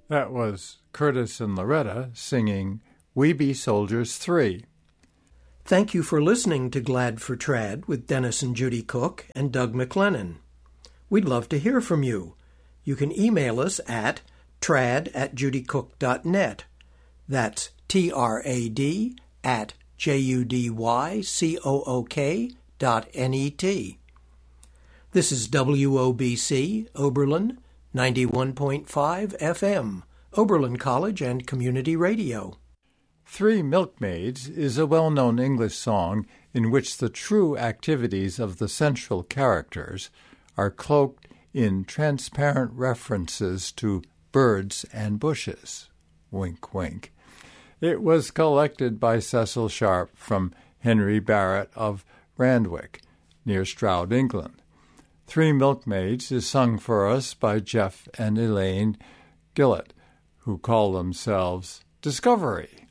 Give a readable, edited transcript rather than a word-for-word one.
That was Curtis and Loretta singing We Be Soldiers 3. Thank you for listening to Glad for Trad with Dennis and Judy Cook and Doug McLennan. We'd love to hear from you. You can email us at trad@judycook.net. That's trad@judycook.net. This is WOBC, Oberlin, 91.5 FM, Oberlin College and Community Radio. Three Milkmaids is a well-known English song in which the true activities of the central characters are cloaked in transparent references to birds and bushes. Wink, wink. It was collected by Cecil Sharp from Henry Barrett of Randwick, near Stroud, England. Three Milkmaids is sung for us by Jeff and Elaine Gillett, who call themselves Discovery.